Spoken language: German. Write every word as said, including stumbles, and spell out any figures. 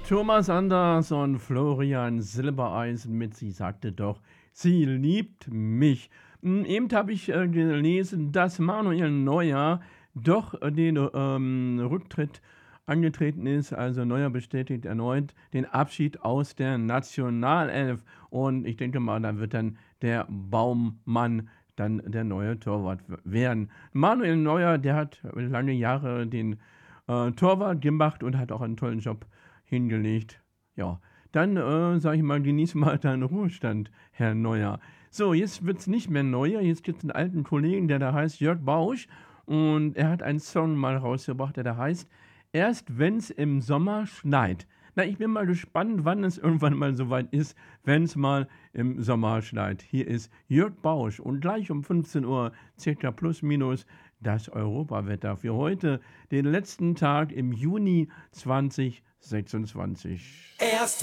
Thomas Anders und Florian Silbereisen mit „Sie sagte doch, sie liebt mich." Hm, eben habe ich, äh, gelesen, dass Manuel Neuer doch, äh, den, ähm, Rücktritt angetreten ist. Also, Neuer bestätigt erneut den Abschied aus der Nationalelf und ich denke mal, da wird dann der Baumann dann der neue Torwart w werden. Manuel Neuer, der hat lange Jahre den, äh, Torwart gemacht und hat auch einen tollen Job hingelegt. Ja, dann, äh, sage ich mal, genieße mal deinen Ruhestand, Herr Neuer. So, jetzt wird's nicht mehr Neuer, jetzt gibt's 'n alten Kollegen, der da heißt Jörg Bausch und er hat einen Song mal rausgebracht, der da heißt „Erst wenn's im Sommer schneit." Na, ich bin mal gespannt, wann es irgendwann mal so weit ist, wenn's mal im Sommer schneit. Hier ist Jörg Bausch und gleich um fünfzehn Uhr circa plus minus das Europawetter für heute, den letzten Tag im Juni zwanzig sechsundzwanzig. Erst